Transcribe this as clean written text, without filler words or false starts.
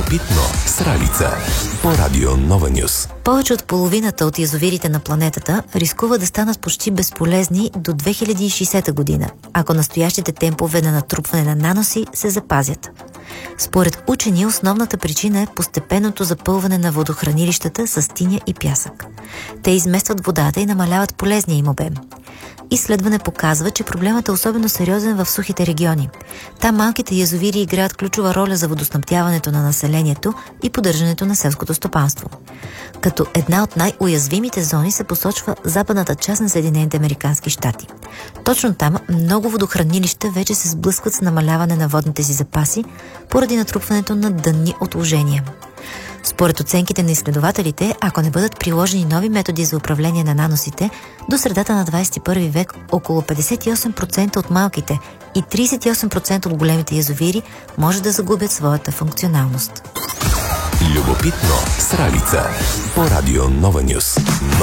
Любопитно с Ралица по Радио Нова Нюс. Повече от половината от язовирите на планетата рискуват да станат почти безполезни до 2060 година, ако настоящите темпове на натрупване на наноси се запазят. Според учени, основната причина е постепенното запълване на водохранилищата с тиня и пясък. Те изместват водата и намаляват полезния им обем. Изследване показва, че проблемът е особено сериозен в сухите региони. Там малките язовири играят ключова роля за водоснабдяването на населението и поддържането на селското стопанство. Като една от най-уязвимите зони се посочва западната част на Съединените американски щати. Точно там много водохранилища вече се сблъскват с намаляване на водните си запаси поради натрупването на дънни отложения. Според оценките на изследователите, ако не бъдат приложени нови методи за управление на наносите, до средата на 21 век около 58% от малките и 38% от големите язовири може да загубят своята функционалност. Любопитно с Ралица по Радио Нова Нюс.